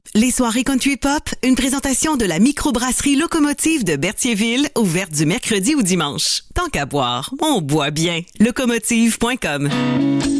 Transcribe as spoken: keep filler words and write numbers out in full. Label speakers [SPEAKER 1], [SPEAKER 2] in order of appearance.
[SPEAKER 1] Les soirées country pop, une présentation de la microbrasserie Locomotive de Berthierville, ouverte du mercredi au dimanche. Tant qu'à boire, on boit bien. locomotive point com